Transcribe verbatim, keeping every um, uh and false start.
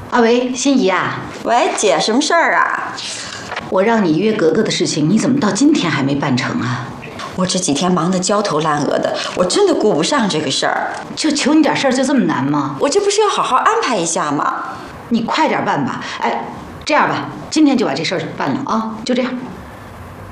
啊喂，心怡啊， 喂，姐，什么事儿啊？ 我让你约格格的事情，你怎么到今天还没办成啊？ 我这几天忙得焦头烂额的，我真的顾不上这个事儿。 就求你点事儿，就这么难吗？ 我这不是要好好安排一下吗？ 你快点办吧。哎，这样吧，今天就把这事儿办了啊，就这样。